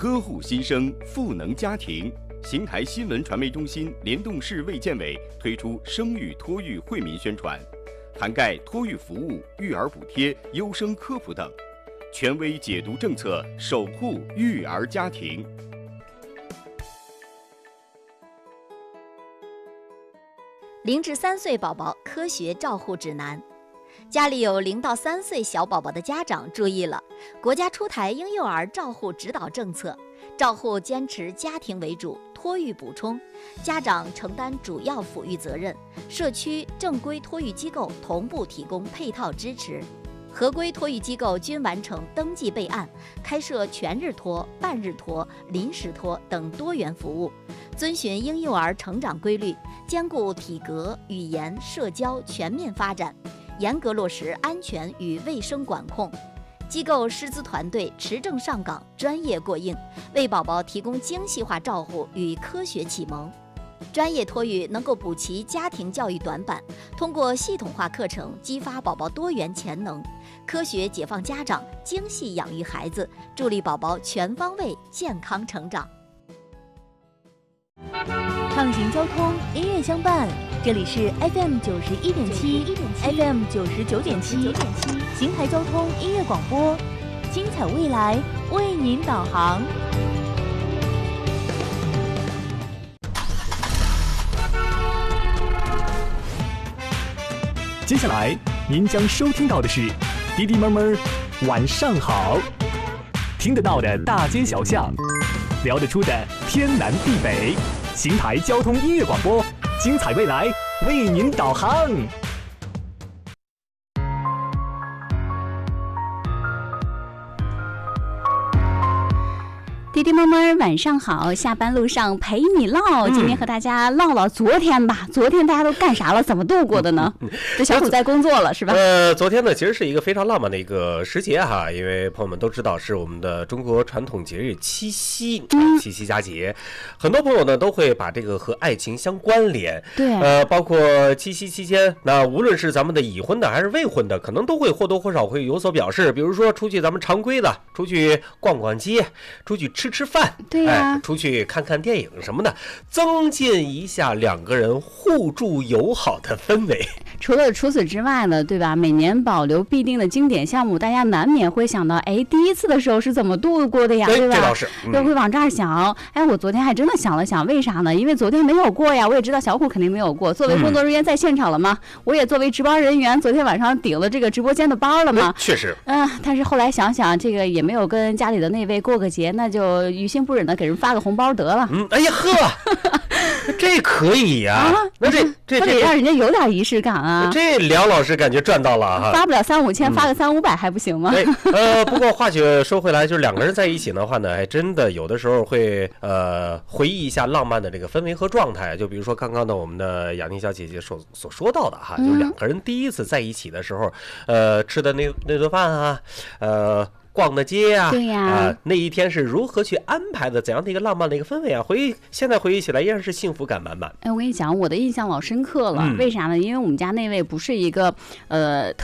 呵护新生，赋能家庭。邢台新闻传媒中心联动市卫健委推出生育托育惠民宣传，涵盖托育服务、育儿补贴、优生科普等，权威解读政策，守护育儿家庭。 0至3岁宝宝科学照护指南。家里有0到3岁小宝宝的家长注意了，国家出台婴幼儿照护指导政策，照护坚持家庭为主，托育补充，家长承担主要抚育责任，社区正规托育机构同步提供配套支持。合规托育机构均完成登记备案，开设全日托、半日托、临时托等多元服务，遵循婴幼儿成长规律，兼顾体格、语言、社交全面发展，严格落实安全与卫生管控。机构师资团队持证上岗，专业过硬，为宝宝提供精细化照护与科学启蒙。专业托育能够补齐家庭教育短板，通过系统化课程激发宝宝多元潜能，科学解放家长，精细养育孩子，助力宝宝全方位健康成长。 畅行交通，音乐相伴，这里是 FM 91.7 FM 99.7邢台交通音乐广播，精彩未来为您导航。 接下来您将收听到的是滴滴闷闷晚上好，听得到的大街小巷，聊得出的天南地北，邢台交通音乐广播，精彩未来为您导航。 滴滴闷闷晚上好，下班路上陪你唠，今天和大家唠唠昨天吧。昨天大家都干啥了？怎么度过的呢？这小虎在工作了是吧？ 昨天呢其实是一个非常浪漫的一个时节哈，因为朋友们都知道是我们的中国传统节日七夕，七夕佳节，很多朋友呢都会把这个和爱情相关联。 对， 包括七夕期间，那无论是咱们的已婚的还是未婚的，可能都会或多或少会有所表示，比如说出去咱们常规的，出去逛逛街，出去吃饭， 对呀， 出去看看电影什么的，增进一下两个人互助友好的氛围。 除此之外呢，对吧？每年保留必定的经典项目，大家难免会想到，哎，第一次的时候是怎么度过的呀？对吧？ 这倒是， 都会往这儿想。哎，我昨天还真的想了想，为啥呢？因为昨天没有过呀，我也知道小虎肯定没有过。作为工作人员在现场了嘛，我也作为值班人员，昨天晚上顶了这个直播间的班了嘛。 确实。 但是后来想想，这个也没有跟家里的那位过个节，那就于心不忍的给人发个红包得了。 哎呀呵，这可以呀！那这得让人家有点仪式感啊。 这梁老师感觉赚到了哈， 发不了3-5千，发个300-500还不行吗？ 不过话却说回来，就是两个人在一起的话呢，还真的有的时候会回忆一下浪漫的这个氛围和状态。就比如说刚刚的我们的雅妮小姐姐所说到的哈，就两个人第一次在一起的时候，吃的那顿饭啊，逛的街啊， 对呀， 那一天是如何去安排的，怎样的一个浪漫的一个氛围啊？现在回忆起来依然是幸福感满满。 哎，我跟你讲，我的印象老深刻了，为啥呢？因为我们家那位不是一个